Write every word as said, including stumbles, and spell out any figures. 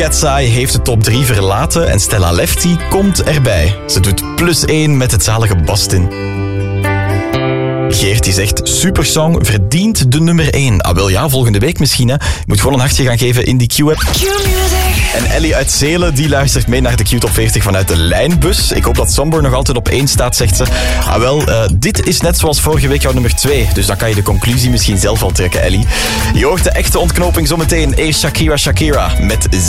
Cat's Eye heeft de top drie verlaten en Stella Lefty komt erbij. Ze doet plus één met het zalige Bastin. Geert die zegt, supersong, verdient de nummer één. Ah wel ja, volgende week misschien. Hè. Je moet gewoon een hartje gaan geven in die Q-app. Q-music. En Ellie uit Zelen, die luistert mee naar de Q-top veertig vanuit de lijnbus. Ik hoop dat Somber nog altijd op één staat, zegt ze. Ah wel, uh, dit is net zoals vorige week jouw nummer twee. Dus dan kan je de conclusie misschien zelf al trekken, Ellie. Je hoort de echte ontknoping zometeen. Hey Shakira Shakira met